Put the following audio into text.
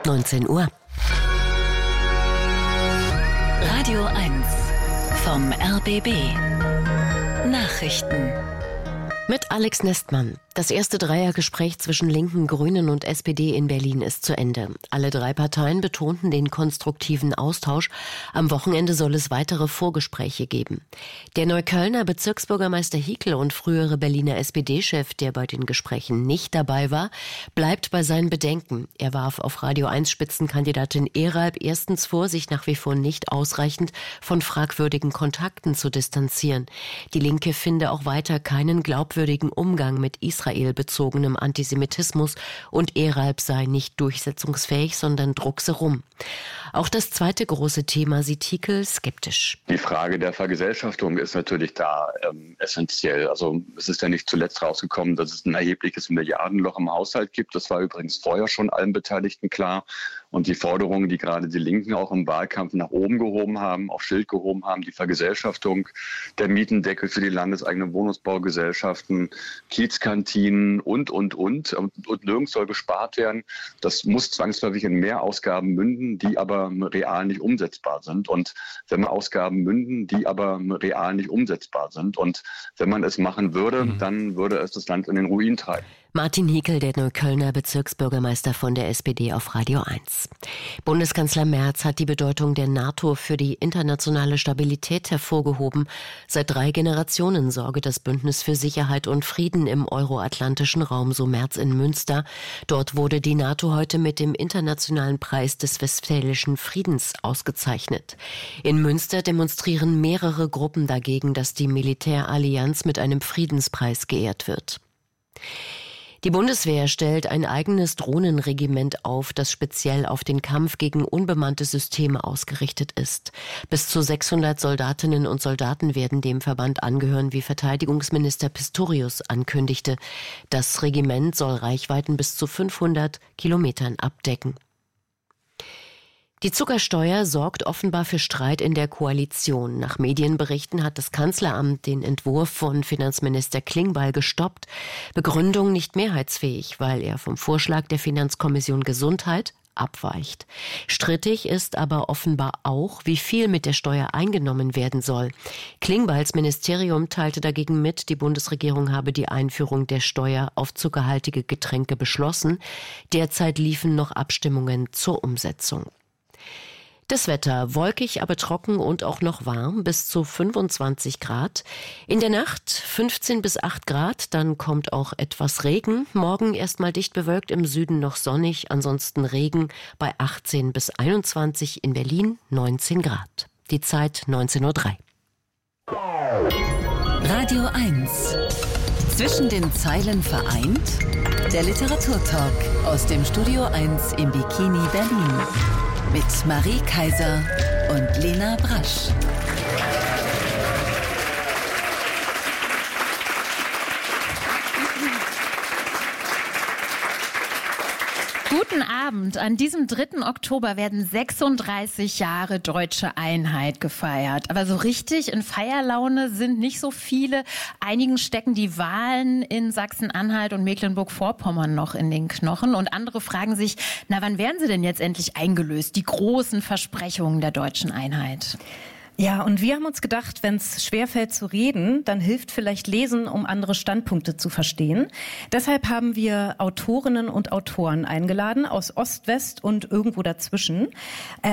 19 Uhr. Radio 1 vom RBB. Nachrichten. Mit Alex Nestmann. Das erste Dreiergespräch zwischen Linken, Grünen und SPD in Berlin ist zu Ende. Alle drei Parteien betonten den konstruktiven Austausch. Am Wochenende soll es weitere Vorgespräche geben. Der Neuköllner Bezirksbürgermeister Hickel und frühere Berliner SPD-Chef, der bei den Gesprächen nicht dabei war, bleibt bei seinen Bedenken. Er warf auf Radio 1 Spitzenkandidatin Eralb erstens vor, sich nach wie vor nicht ausreichend von fragwürdigen Kontakten zu distanzieren. Die Linke finde auch weiter keinen glaubwürdigen Umgang mit israelbezogenem Antisemitismus und Eralb sei nicht durchsetzungsfähig, sondern druckse rum. Auch das zweite große Thema sieht Hickel skeptisch. Die Frage der Vergesellschaftung ist natürlich da essentiell. Also es ist ja nicht zuletzt rausgekommen, dass es ein erhebliches Milliardenloch im Haushalt gibt. Das war übrigens vorher schon allen Beteiligten klar. Und die Forderungen, die gerade die Linken auch im Wahlkampf nach oben gehoben haben, auf Schild gehoben haben, die Vergesellschaftung, der Mietendeckel für die landeseigenen Wohnungsbaugesellschaften, Kiezkantinen und nirgends soll gespart werden. Das muss zwangsläufig in mehr Ausgaben münden, die aber real nicht umsetzbar sind. Und wenn man es machen würde, dann würde es das Land in den Ruin treiben. Martin Hickel, der Neuköllner Bezirksbürgermeister von der SPD auf Radio 1. Bundeskanzler Merz hat die Bedeutung der NATO für die internationale Stabilität hervorgehoben. Seit 3 Generationen sorge das Bündnis für Sicherheit und Frieden im euroatlantischen Raum, so Merz in Münster. Dort wurde die NATO heute mit dem Internationalen Preis des Westfälischen Friedens ausgezeichnet. In Münster demonstrieren mehrere Gruppen dagegen, dass die Militärallianz mit einem Friedenspreis geehrt wird. Die Bundeswehr stellt ein eigenes Drohnenregiment auf, das speziell auf den Kampf gegen unbemannte Systeme ausgerichtet ist. Bis zu 600 Soldatinnen und Soldaten werden dem Verband angehören, wie Verteidigungsminister Pistorius ankündigte. Das Regiment soll Reichweiten bis zu 500 Kilometern abdecken. Die Zuckersteuer sorgt offenbar für Streit in der Koalition. Nach Medienberichten hat das Kanzleramt den Entwurf von Finanzminister Klingbeil gestoppt. Begründung: nicht mehrheitsfähig, weil er vom Vorschlag der Finanzkommission Gesundheit abweicht. Strittig ist aber offenbar auch, wie viel mit der Steuer eingenommen werden soll. Klingbeils Ministerium teilte dagegen mit, die Bundesregierung habe die Einführung der Steuer auf zuckerhaltige Getränke beschlossen. Derzeit liefen noch Abstimmungen zur Umsetzung. Das Wetter: wolkig, aber trocken und auch noch warm, bis zu 25 Grad. In der Nacht 15 bis 8 Grad, dann kommt auch etwas Regen. Morgen erstmal dicht bewölkt, im Süden noch sonnig, ansonsten Regen bei 18 bis 21, in Berlin 19 Grad. Die Zeit 19:03 Uhr. Radio 1. Zwischen den Zeilen vereint der Literaturtalk aus dem Studio 1 im Bikini Berlin. Mit Marie Kaiser und Lena Brasch. Guten Abend. An diesem 3. Oktober werden 36 Jahre deutsche Einheit gefeiert. Aber so richtig in Feierlaune sind nicht so viele. Einigen stecken die Wahlen in Sachsen-Anhalt und Mecklenburg-Vorpommern noch in den Knochen. Und andere fragen sich, wann werden sie denn jetzt endlich eingelöst? Die großen Versprechungen der deutschen Einheit. Ja, und wir haben uns gedacht, wenn es schwerfällt zu reden, dann hilft vielleicht Lesen, um andere Standpunkte zu verstehen. Deshalb haben wir Autorinnen und Autoren eingeladen aus Ost, West und irgendwo dazwischen.